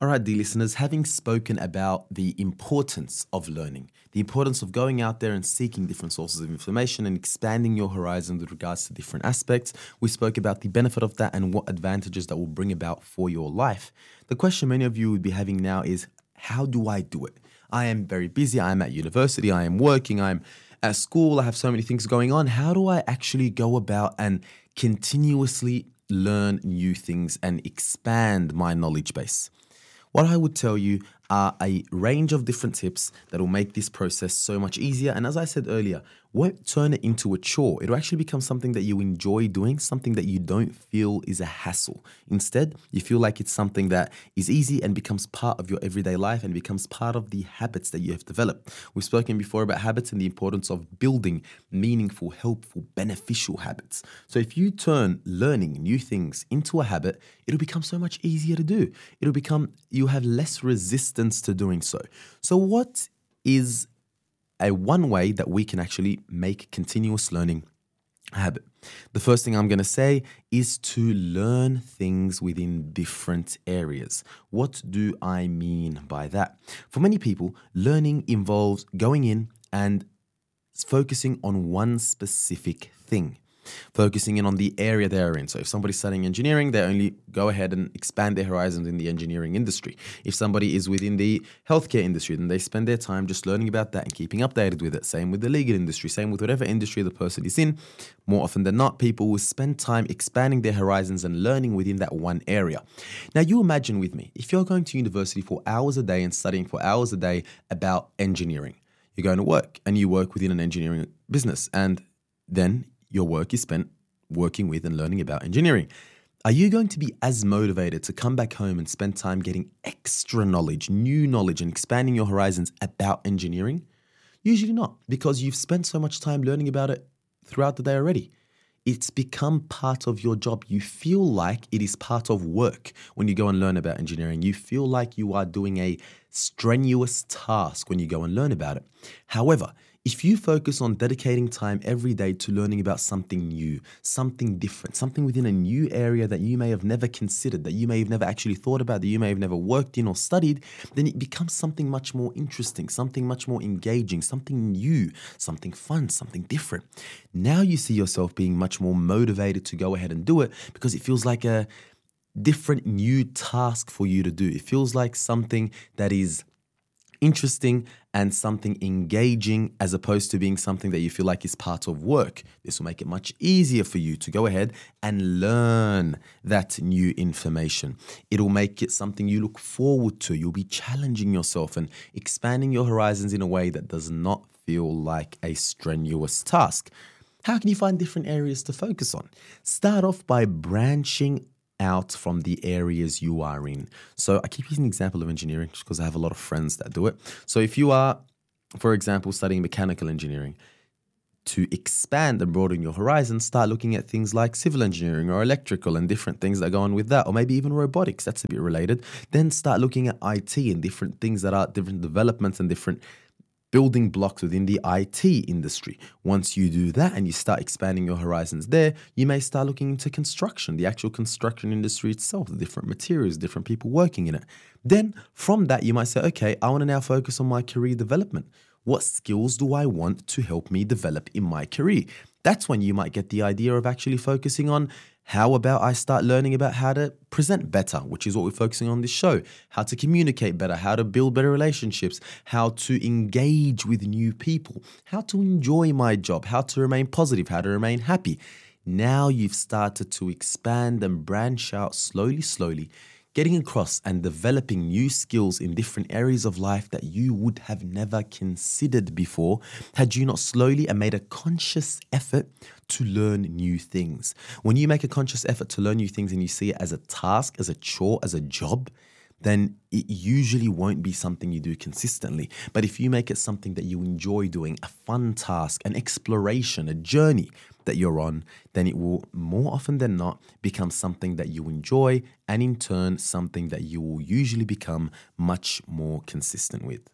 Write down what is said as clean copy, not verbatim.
All right, dear listeners, having spoken about the importance of learning, the importance of going out there and seeking different sources of information and expanding your horizon with regards to different aspects, we spoke about the benefit of that and what advantages that will bring about for your life. The question many of you would be having now is, how do I do it? I am very busy. I am at university. I am working. I'm at school. I have so many things going on. How do I actually go about and continuously learn new things and expand my knowledge base? What I would tell you are a range of different tips that will make this process so much easier. And as I said earlier, won't turn it into a chore. It'll actually become something that you enjoy doing, something that you don't feel is a hassle. Instead, you feel like it's something that is easy and becomes part of your everyday life and becomes part of the habits that you have developed. We've spoken before about habits and the importance of building meaningful, helpful, beneficial habits. So if you turn learning new things into a habit, it'll become so much easier to do. You have less resistance to doing so. So what is one way that we can actually make continuous learning a habit? The first thing I'm going to say is to learn things within different areas. What do I mean by that? For many people, learning involves going in and focusing on one specific thing. Focusing in on the area they're in. So if somebody's studying engineering, they only go ahead and expand their horizons in the engineering industry. If somebody is within the healthcare industry, then they spend their time just learning about that and keeping updated with it. Same with the legal industry, same with whatever industry the person is in. More often than not, people will spend time expanding their horizons and learning within that one area. Now, you imagine with me, if you're going to university for hours a day and studying for hours a day about engineering, you're going to work and you work within an engineering business, and then your work is spent working with and learning about engineering. Are you going to be as motivated to come back home and spend time getting extra knowledge, new knowledge, and expanding your horizons about engineering? Usually not, because you've spent so much time learning about it throughout the day already. It's become part of your job. You feel like it is part of work when you go and learn about engineering. You feel like you are doing a strenuous task when you go and learn about it. However, if you focus on dedicating time every day to learning about something new, something different, something within a new area that you may have never considered, that you may have never actually thought about, that you may have never worked in or studied, then it becomes something much more interesting, something much more engaging, something new, something fun, something different. Now you see yourself being much more motivated to go ahead and do it because it feels like a different new task for you to do. It feels like something that is interesting and something engaging as opposed to being something that you feel like is part of work. This will make it much easier for you to go ahead and learn that new information. It'll make it something you look forward to. You'll be challenging yourself and expanding your horizons in a way that does not feel like a strenuous task. How can you find different areas to focus on? Start off by branching out from the areas you are in. So I keep using the example of engineering just because I have a lot of friends that do it. So if you are, for example, studying mechanical engineering, to expand and broaden your horizon, start looking at things like civil engineering or electrical and different things that go on with that, or maybe even robotics. That's a bit related. Then start looking at IT and different things that are different developments and different building blocks within the IT industry. Once you do that and you start expanding your horizons there, you may start looking into construction, the actual construction industry itself, the different materials, different people working in it. Then from that, you might say, okay, I want to now focus on my career development. What skills do I want to help me develop in my career? That's when you might get the idea of actually focusing on, how about I start learning about how to present better, which is what we're focusing on this show, how to communicate better, how to build better relationships, how to engage with new people, how to enjoy my job, how to remain positive, how to remain happy. Now you've started to expand and branch out slowly, getting across and developing new skills in different areas of life that you would have never considered before had you not slowly and made a conscious effort to learn new things. When you make a conscious effort to learn new things and you see it as a task, as a chore, as a job, then it usually won't be something you do consistently. But if you make it something that you enjoy doing, a fun task, an exploration, a journey that you're on, then it will more often than not become something that you enjoy, and in turn, something that you will usually become much more consistent with.